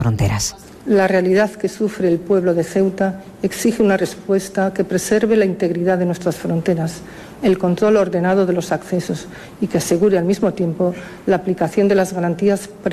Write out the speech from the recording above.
fronteras. La realidad que sufre el pueblo de Ceuta exige una respuesta que preserve la integridad de nuestras fronteras, el control ordenado de los accesos y que asegure al mismo tiempo la aplicación de las garantías